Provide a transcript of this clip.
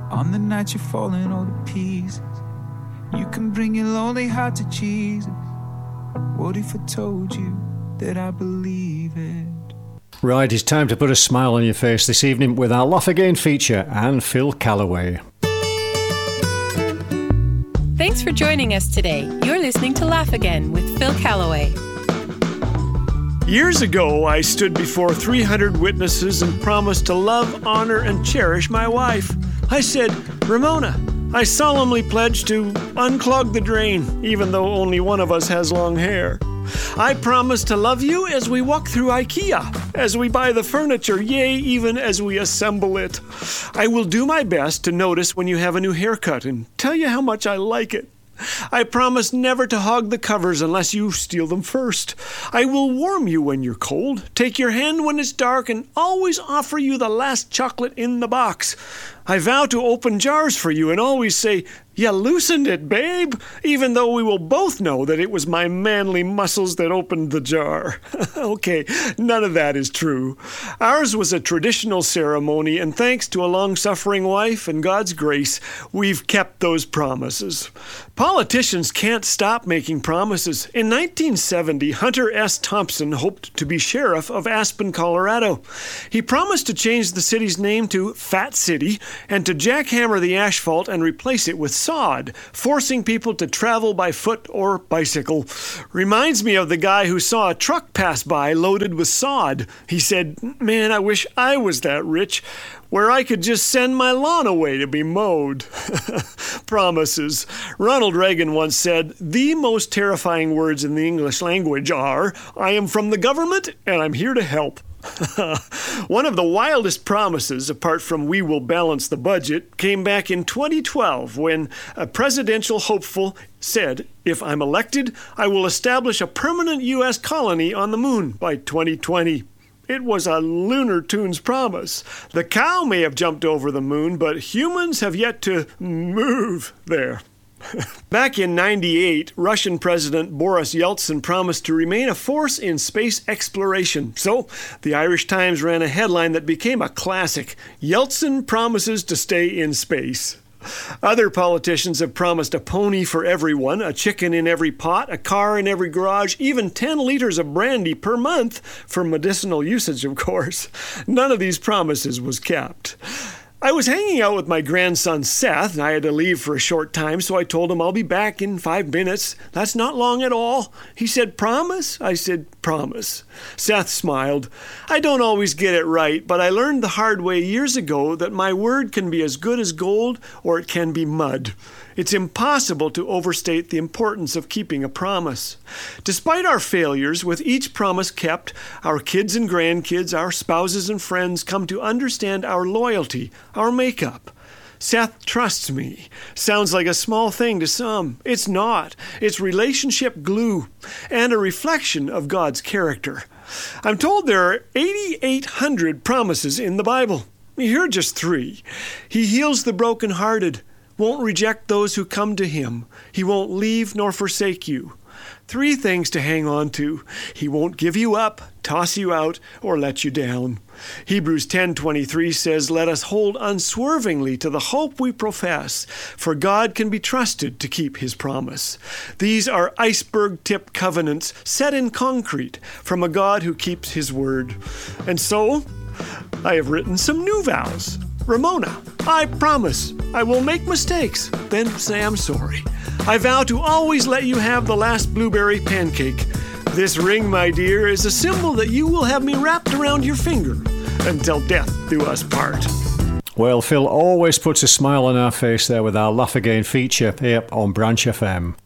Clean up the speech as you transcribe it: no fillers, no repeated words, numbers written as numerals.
On the night you're falling all to pieces, you can bring your lonely heart to Jesus. What if I told you that I believe it? Right, it's time to put a smile on your face this evening with our Laugh Again feature and Phil Callaway. Thanks for joining us today. You're listening to Laugh Again with Phil Callaway. Years ago, I stood before 300 witnesses and promised to love, honor, and cherish my wife. I said, Ramona, I solemnly pledge to unclog the drain, even though only one of us has long hair. I promise to love you as we walk through IKEA, as we buy the furniture, yea, even as we assemble it. I will do my best to notice when you have a new haircut and tell you how much I like it. I promise never to hog the covers unless you steal them first. I will warm you when you're cold, take your hand when it's dark, and always offer you the last chocolate in the box. I vow to open jars for you and always say, "You loosened it, babe," even though we will both know that it was my manly muscles that opened the jar. Okay, none of that is true. Ours was a traditional ceremony, and thanks to a long-suffering wife and God's grace, we've kept those promises. Politicians can't stop making promises. In 1970, Hunter S. Thompson hoped to be sheriff of Aspen, Colorado. He promised to change the city's name to Fat City and to jackhammer the asphalt and replace it with sod, forcing people to travel by foot or bicycle. Reminds me of the guy who saw a truck pass by loaded with sod. He said, "Man, I wish I was that rich, where I could just send my lawn away to be mowed." Promises. Ronald Reagan once said, "The most terrifying words in the English language are, 'I am from the government and I'm here to help.'" One of the wildest promises, apart from "we will balance the budget," came back in 2012 when a presidential hopeful said, "If I'm elected, I will establish a permanent U.S. colony on the moon by 2020. It was a Lunar Tunes promise. The cow may have jumped over the moon, but humans have yet to move there. Back in '98, Russian President Boris Yeltsin promised to remain a force in space exploration. So, the Irish Times ran a headline that became a classic: "Yeltsin promises to stay in space." Other politicians have promised a pony for everyone, a chicken in every pot, a car in every garage, even 10 liters of brandy per month for medicinal usage, of course. None of these promises was kept. I was hanging out with my grandson Seth, and I had to leave for a short time, so I told him I'll be back in 5 minutes. That's not long at all. He said, "Promise?" I said, "Promise." Seth smiled. I don't always get it right, but I learned the hard way years ago that my word can be as good as gold or it can be mud. It's impossible to overstate the importance of keeping a promise. Despite our failures, with each promise kept, our kids and grandkids, our spouses and friends come to understand our loyalty, our makeup. Seth trusts me. Sounds like a small thing to some. It's not. It's relationship glue and a reflection of God's character. I'm told there are 8,800 promises in the Bible. Here are just 3. He heals the brokenhearted, won't reject those who come to him. He won't leave nor forsake you. 3 things to hang on to. He won't give you up, toss you out, or let you down. Hebrews 10:23 says, "Let us hold unswervingly to the hope we profess, for God can be trusted to keep his promise." These are iceberg-tipped covenants set in concrete from a God who keeps his word. And so, I have written some new vows. Ramona, I promise I will make mistakes, then say I'm sorry. I vow to always let you have the last blueberry pancake. This ring, my dear, is a symbol that you will have me wrapped around your finger until death do us part. Well, Phil always puts a smile on our face there with our Laugh Again feature here on Branch FM.